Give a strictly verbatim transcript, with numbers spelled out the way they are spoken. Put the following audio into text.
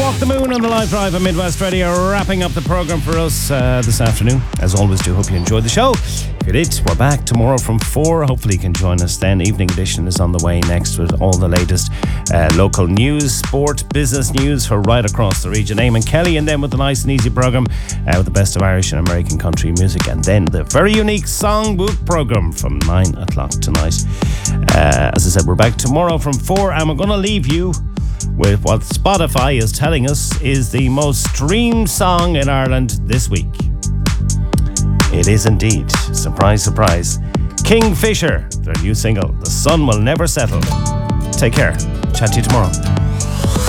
Walk the Moon on the live drive on Midwest Radio, wrapping up the programme for us uh, this afternoon. As always, do hope you enjoyed the show. If you did, we're back tomorrow from four. Hopefully you can join us then. Evening edition is on the way next with all the latest uh, local news, sport, business news for right across the region. Eamon Kelly, and then with the nice and easy programme uh, with the best of Irish and American country music, and then the very unique songbook programme from nine o'clock tonight. Uh, as I said, we're back tomorrow from four, and we're going to leave you with what Spotify is telling us is the most streamed song in Ireland this week. It is indeed, surprise, surprise, Kingfisher, their new single, The Sun Will Never Settle. Take care. Chat to you tomorrow.